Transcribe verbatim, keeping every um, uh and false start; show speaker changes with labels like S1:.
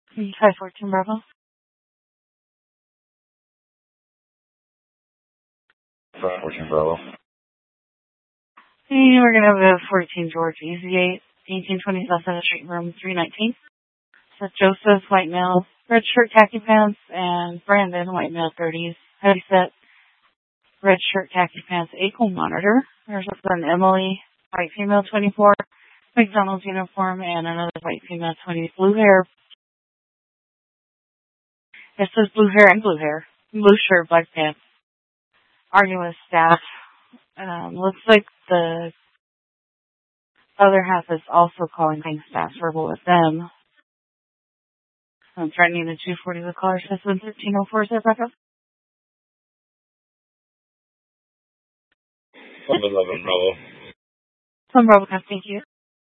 S1: five fourteen Bravo.
S2: five fourteen Bravo.
S1: Hey, we're going to have a fourteen George Easy eight, eighteen twenty South Center Street, room three nineteen. So Joseph, white male, red shirt, khaki pants, and Brandon, white male, thirties, heavy set, red shirt, khaki pants, ankle monitor. There's also an Emily, white female, twenty-four, McDonald's uniform, and another white female, twenty, blue hair. It says blue hair and blue hair. Blue shirt, black pants. Arguing with staff. Um, looks like the other half is also calling things staff verbal with them. I'm threatening the two forty with caller system thirteen oh four. Is that back up?
S2: one eleven Bravo.
S1: Some Bravo, thank you.